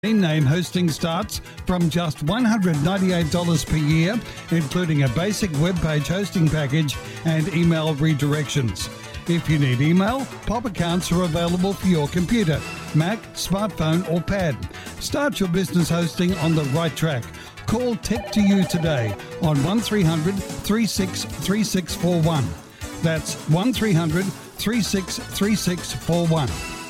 Name hosting starts from just $198 per year, including a basic web page hosting package and email redirections. If you need email, POP accounts are available for your computer, Mac, smartphone or pad. Start your business hosting on the right track. Call Tech2You today on 1300 36 3641. That's 1300 36 3641.